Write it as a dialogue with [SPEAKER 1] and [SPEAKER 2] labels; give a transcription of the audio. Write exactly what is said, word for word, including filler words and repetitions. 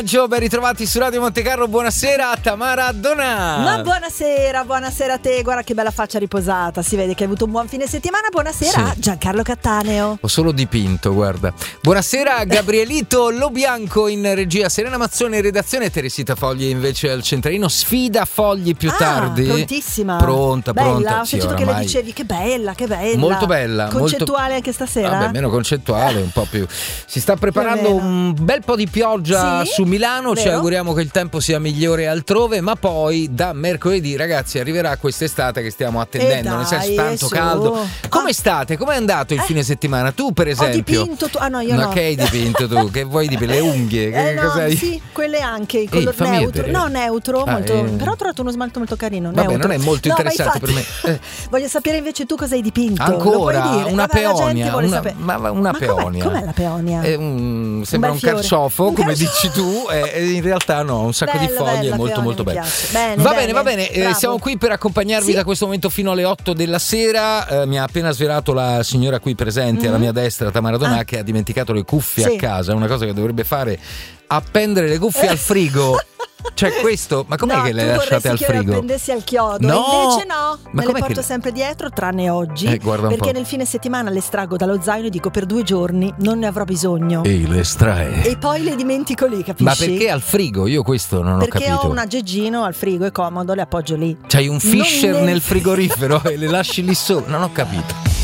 [SPEAKER 1] Ben ritrovati su Radio Montecarlo, buonasera a Tamara Donà.
[SPEAKER 2] Ma buonasera, buonasera a te, guarda che bella faccia riposata, si vede che hai avuto un buon fine settimana. Buonasera a
[SPEAKER 1] Sì.
[SPEAKER 2] Giancarlo Cattaneo.
[SPEAKER 1] Ho solo dipinto, guarda. Buonasera a Gabrielito Lobianco in regia, Serena Mazzone in redazione, Teresita Fogli invece al centralino. Sfida Fogli più
[SPEAKER 2] ah,
[SPEAKER 1] tardi.
[SPEAKER 2] prontissima.
[SPEAKER 1] Pronta,
[SPEAKER 2] bella,
[SPEAKER 1] pronta.
[SPEAKER 2] ho
[SPEAKER 1] Sì,
[SPEAKER 2] sentito che le
[SPEAKER 1] oramai.
[SPEAKER 2] dicevi che bella, che bella.
[SPEAKER 1] Molto bella.
[SPEAKER 2] Concettuale
[SPEAKER 1] molto...
[SPEAKER 2] anche stasera?
[SPEAKER 1] Vabbè, meno concettuale, un po' più. Si sta preparando un bel po' di pioggia
[SPEAKER 2] sì?
[SPEAKER 1] su Milano, ci
[SPEAKER 2] Vero?
[SPEAKER 1] auguriamo che il tempo sia migliore altrove, ma poi da mercoledì, ragazzi, arriverà quest'estate che stiamo attendendo,
[SPEAKER 2] dai,
[SPEAKER 1] nel senso tanto
[SPEAKER 2] su.
[SPEAKER 1] caldo. Come
[SPEAKER 2] Ah.
[SPEAKER 1] state? Com'è andato il
[SPEAKER 2] Eh.
[SPEAKER 1] fine settimana? Tu per esempio?
[SPEAKER 2] Ho dipinto tu. Ah no, io
[SPEAKER 1] Ma
[SPEAKER 2] no.
[SPEAKER 1] che hai dipinto tu? Che vuoi dipingere? Le unghie? Che
[SPEAKER 2] Eh no,
[SPEAKER 1] cos'hai?
[SPEAKER 2] sì, quelle anche, il color
[SPEAKER 1] fammi
[SPEAKER 2] neutro.
[SPEAKER 1] vedere.
[SPEAKER 2] No, neutro,
[SPEAKER 1] Ah,
[SPEAKER 2] molto,
[SPEAKER 1] eh.
[SPEAKER 2] però ho trovato uno smalto molto carino.
[SPEAKER 1] Vabbè,
[SPEAKER 2] neutro.
[SPEAKER 1] non è molto
[SPEAKER 2] No, ma
[SPEAKER 1] interessante per
[SPEAKER 2] infatti,
[SPEAKER 1] me. Eh.
[SPEAKER 2] Voglio sapere invece tu cosa hai dipinto.
[SPEAKER 1] Ancora
[SPEAKER 2] Lo puoi dire?
[SPEAKER 1] una
[SPEAKER 2] Vabbè, la gente
[SPEAKER 1] peonia,
[SPEAKER 2] vuole
[SPEAKER 1] una,
[SPEAKER 2] sapere.
[SPEAKER 1] ma una
[SPEAKER 2] Ma com'è-
[SPEAKER 1] peonia.
[SPEAKER 2] Com'è, la peonia?
[SPEAKER 1] È un, sembra
[SPEAKER 2] bel
[SPEAKER 1] un,
[SPEAKER 2] fiore.
[SPEAKER 1] carciofo,
[SPEAKER 2] Un
[SPEAKER 1] come
[SPEAKER 2] carciofo.
[SPEAKER 1] dici tu, e, e in realtà no, un sacco
[SPEAKER 2] Bello,
[SPEAKER 1] di foglie,
[SPEAKER 2] bella,
[SPEAKER 1] è molto
[SPEAKER 2] peonia,
[SPEAKER 1] molto
[SPEAKER 2] mi
[SPEAKER 1] bello.
[SPEAKER 2] piace. Bene,
[SPEAKER 1] va
[SPEAKER 2] bene,
[SPEAKER 1] bene, va bene, eh,
[SPEAKER 2] bravo.
[SPEAKER 1] siamo qui per accompagnarvi
[SPEAKER 2] Sì.
[SPEAKER 1] da questo momento fino alle otto della sera. Eh, mi ha appena svelato la signora qui presente,
[SPEAKER 2] Mm-hmm.
[SPEAKER 1] alla mia destra, Tamara Donà,
[SPEAKER 2] Ah.
[SPEAKER 1] che ha dimenticato le cuffie
[SPEAKER 2] Sì.
[SPEAKER 1] a casa, una cosa che dovrebbe fare, appendere le cuffie al frigo. Cioè questo, ma com'è
[SPEAKER 2] no,
[SPEAKER 1] che le
[SPEAKER 2] tu
[SPEAKER 1] lasciate al
[SPEAKER 2] vorresti che
[SPEAKER 1] frigo?
[SPEAKER 2] le appendessi al chiodo,
[SPEAKER 1] No!
[SPEAKER 2] e invece no,
[SPEAKER 1] Ma
[SPEAKER 2] me le
[SPEAKER 1] com'è che
[SPEAKER 2] porto
[SPEAKER 1] le-
[SPEAKER 2] sempre dietro, tranne oggi,
[SPEAKER 1] Eh, guarda un
[SPEAKER 2] perché
[SPEAKER 1] po'.
[SPEAKER 2] nel fine settimana le estraggo dallo zaino e dico per due giorni non ne avrò bisogno.
[SPEAKER 1] Ehi, le estrae.
[SPEAKER 2] E poi le dimentico lì, capisci?
[SPEAKER 1] Ma perché al frigo? Io questo non
[SPEAKER 2] Perché
[SPEAKER 1] ho capito.
[SPEAKER 2] ho un aggeggino al frigo, è comodo, le appoggio lì.
[SPEAKER 1] C'hai un Fisher
[SPEAKER 2] Non nel-
[SPEAKER 1] nel frigorifero e le lasci lì sopra? Non ho capito.